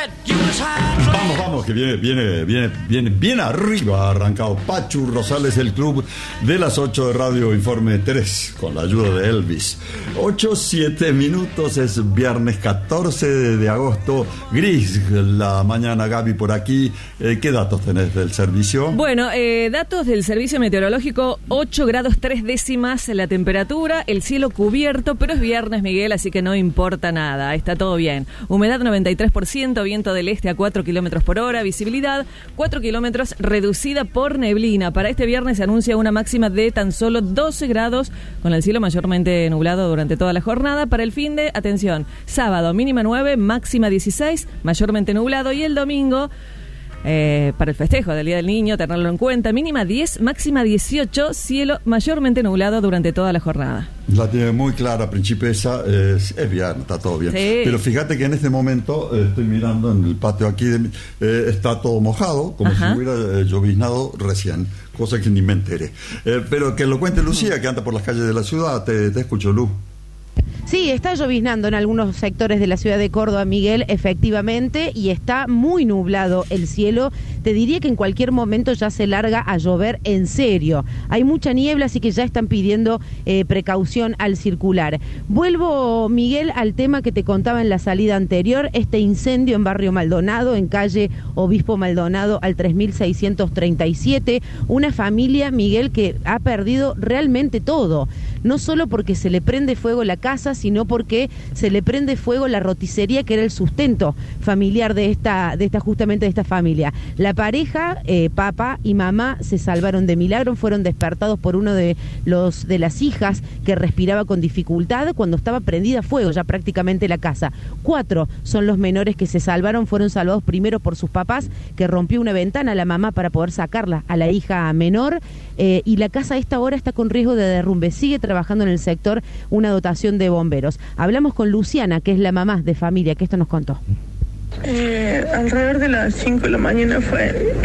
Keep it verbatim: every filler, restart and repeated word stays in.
Vamos, vamos, que viene, viene, viene, viene bien arriba, ha arrancado Pachu Rosales, el club de las ocho de Radio Informe tres, con la ayuda de Elvis. ocho, siete minutos, es viernes catorce de agosto, gris la mañana. Gaby, por aquí, eh, ¿qué datos tenés del servicio? Bueno, eh, datos del servicio meteorológico, ocho grados tres décimas la temperatura, el cielo cubierto, pero es viernes, Miguel, así que no importa nada, está todo bien. Humedad noventa y tres por ciento, viento del este a cuatro kilómetros por hora, visibilidad cuatro kilómetros reducida por neblina. Para este viernes se anuncia una máxima de tan solo doce grados, con el cielo mayormente nublado durante toda la jornada. Para el fin de, atención, sábado mínima nueve, máxima dieciséis, mayormente nublado, y el domingo, Eh, para el festejo del Día del Niño, tenerlo en cuenta, mínima diez, máxima dieciocho, cielo mayormente nublado durante toda la jornada. La tiene muy clara, Principesa, es, es viernes, está todo bien. Sí. Pero fíjate que en este momento, eh, estoy mirando en el patio aquí, de, eh, está todo mojado, como Ajá. si hubiera eh, lloviznado recién, cosa que ni me enteré. Eh, pero que lo cuente Lucía, que anda por las calles de la ciudad, te, te escucho, Lu. Sí, está lloviznando en algunos sectores de la ciudad de Córdoba, Miguel, efectivamente, y está muy nublado el cielo. Te diría que en cualquier momento ya se larga a llover en serio. Hay mucha niebla, así que ya están pidiendo eh, precaución al circular. Vuelvo, Miguel, al tema que te contaba en la salida anterior, este incendio en Barrio Maldonado, en calle Obispo Maldonado al tres mil seiscientos treinta y siete. Una familia, Miguel, que ha perdido realmente todo. No solo porque se le prende fuego la casa, sino porque se le prende fuego la roticería, que era el sustento familiar de esta, de esta justamente de esta familia. La pareja, eh, papá y mamá, se salvaron de milagro, fueron despertados por uno de los de las hijas que respiraba con dificultad cuando estaba prendida fuego ya prácticamente la casa. Cuatro son los menores que se salvaron, fueron salvados primero por sus papás, que rompió una ventana la mamá para poder sacarla a la hija menor, eh, y la casa a esta hora está con riesgo de derrumbe. Sigue trabajando en el sector una dotación de bomberos. Hablamos con Luciana, que es la mamá de familia, que esto nos contó. Eh, alrededor de las cinco de la mañana fue